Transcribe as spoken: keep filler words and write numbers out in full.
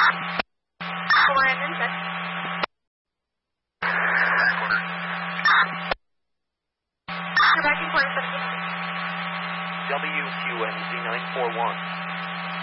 One and six. Quebec and Point seventeen. W Q M Z nine four one.